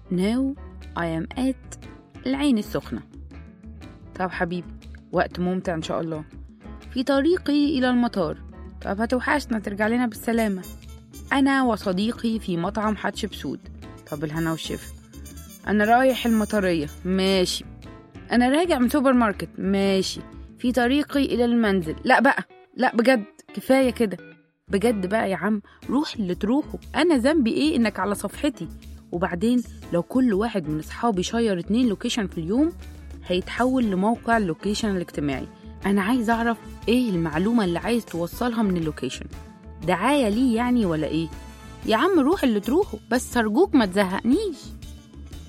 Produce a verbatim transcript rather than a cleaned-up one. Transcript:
Now I am at العين السخنة. طب حبيبي، وقت ممتع إن شاء الله. في طريقي إلى المطار. طب هتوحشنا، ترجع لنا بالسلامة. أنا وصديقي في مطعم حتشبسوت. طب الهنا والشفا. أنا رايح المطرية. ماشي. أنا راجع من سوبر ماركت. ماشي. في طريقي إلى المنزل. لا بقى، لا بجد، كفاية كده بجد بقى يا عم. روح اللي تروحه، أنا ذنبي إيه إنك على صفحتي؟ وبعدين لو كل واحد من أصحابي شير اتنين لوكيشن في اليوم هيتحول لموقع اللوكيشن الاجتماعي. أنا عايز أعرف إيه المعلومة اللي عايز توصلها من اللوكيشن. دعاية ليه يعني ولا إيه؟ يا عم روح اللي تروحه، بس أرجوك ما تزهقنيش.